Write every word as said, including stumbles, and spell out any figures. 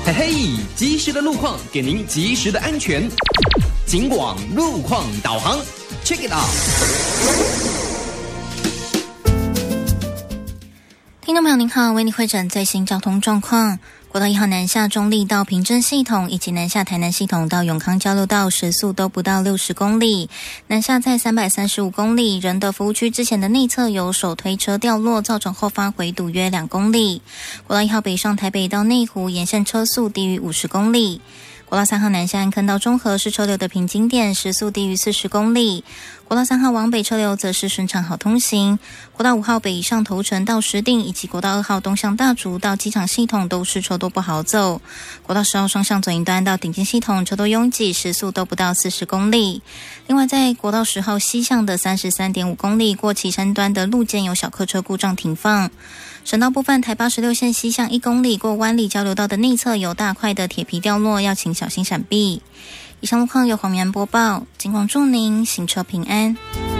嘿嘿，及时的路况给您及时的安全。警广路况导航 ，check it out。 听众朋友您好，为您汇整最新交通状况。国道一号南下中立到平镇系统，以及南下台南系统到永康交流道时速都不到六十公里，南下在三百三十五公里。仁德服务区之前的内侧有手推车掉落，造成后方回堵约两公里。国道一号北上台北到内湖沿线车速低于五十公里。国道三号南下安坑到中和是车流的瓶颈点，时速低于四十公里。国道三号往北车流则是顺畅好通行。国道五号北上头城到石碇，以及国道二号东向大竹到机场系统都是车多不好走。国道十号双向左营端到顶尖系统车多拥挤，时速都不到四十公里。另外在国道十号西向的 三十三点五公里过旗山端的路肩有小客车故障停放。省道部分，台八十六线西向一公里过湾里交流道的内侧有大块的铁皮掉落，要请小心闪避。以上路况由黄明安播报，警广祝您行车平安。